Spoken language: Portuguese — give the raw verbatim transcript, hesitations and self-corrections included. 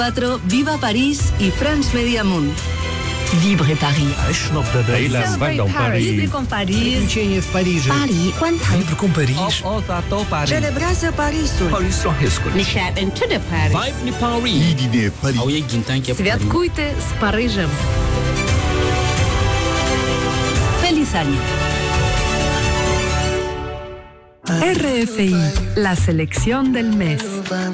cuatro, Viva París y France Media Monde. Vibre Paris. أشنب دبي Paris. Vibre com Paris. Princenie в Париже. Paris. Quantum. Vibre com Paris. Otato Paris. Celebrează Parisul. Paris Rohescu. Michel into the Paris. Vibe ni Paris. Idine Paris. Au jej gintanke. Святкуйте с Парижем. ¡Feliz año! R F I, la selección del mes.